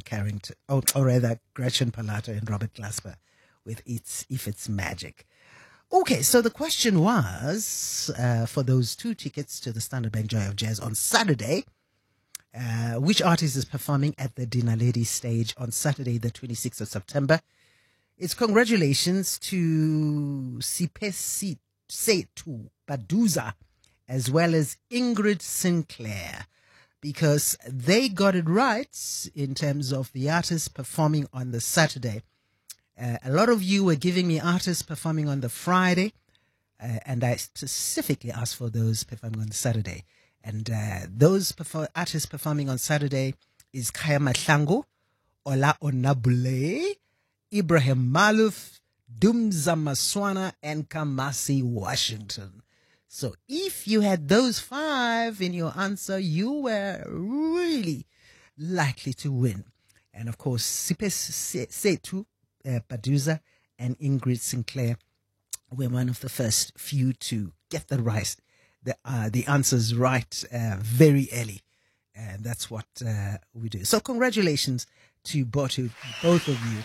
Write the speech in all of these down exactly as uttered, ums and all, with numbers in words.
Carrington, or, or rather Gretchen Parlato and Robert Glasper with It's If It's Magic. Okay, so the question was, uh, for those two tickets to the Standard Bank Joy of Jazz on Saturday, uh, which artist is performing at the Dinaledi stage on Saturday, the twenty-sixth of September? It's congratulations to Sipesi Setu Baduza as well as Ingrid Sinclair, because they got it right in terms of the artists performing on the Saturday. Uh, a lot of you were giving me artists performing on the Friday, uh, and I specifically asked for those performing on the Saturday. And uh, those perfor- artists performing on Saturday is Kaya Mahlangu, Ola Onabule, Ibrahim Maluf, Dumza Maswana, and Kamasi Washington. So if you had those five in your answer, you were really likely to win. And of course, Sipes Setu uh, Baduza and Ingrid Sinclair were one of the first few to get the right, the uh, the answers right uh, very early, and that's what uh, we do. So congratulations to both of, both of you.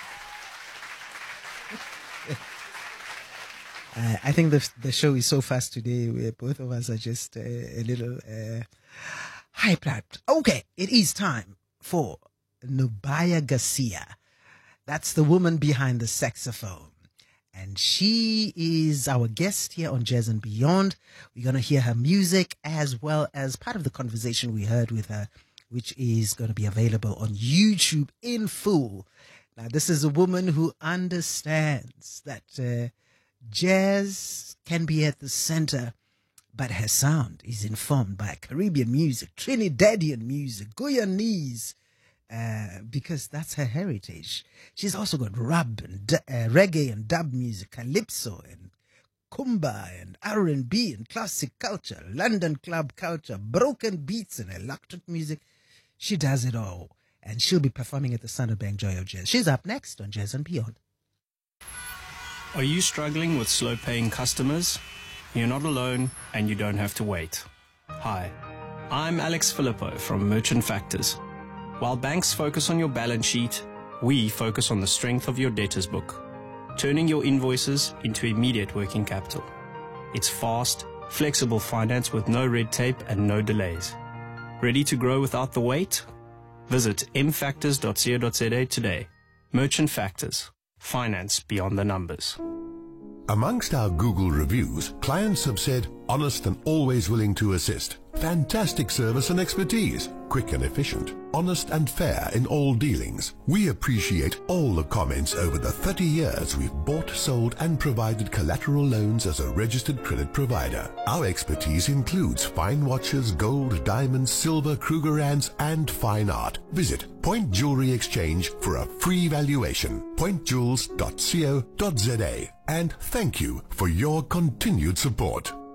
Uh, I think the the show is so fast today, where both of us are just uh, a little uh, hyped. Okay, it is time for Nubia Garcia. That's the woman behind the saxophone. And she is our guest here on Jazz and Beyond. We're going to hear her music as well as part of the conversation we heard with her, which is going to be available on YouTube in full. Now, this is a woman who understands that uh, jazz can be at the center, but her sound is informed by Caribbean music, Trinidadian music, Guyanese, uh, because that's her heritage. She's also got rap and uh, reggae and dub music, calypso and kumba and R and B and classic culture, London club culture, broken beats and electric music. She does it all, and she'll be performing at the Standard Bank Joy of Jazz. She's up next on Jazz and Beyond. Are you struggling with slow-paying customers? You're not alone, and you don't have to wait. Hi, I'm Alex Filippo from Merchant Factors. While banks focus on your balance sheet, we focus on the strength of your debtors book, turning your invoices into immediate working capital. It's fast, flexible finance with no red tape and no delays. Ready to grow without the wait? Visit m factors dot co dot za today. Merchant Factors. Finance beyond the numbers. Amongst our Google reviews, clients have said, honest and always willing to assist. Fantastic service and expertise. Quick and efficient. Honest and fair in all dealings. We appreciate all the comments over the thirty years we've bought, sold and provided collateral loans as a registered credit provider. Our expertise includes fine watches, gold, diamonds, silver, Krugerrands and fine art. Visit Point Jewelry Exchange for a free valuation. point jewels dot co dot za. And thank you for your continued support.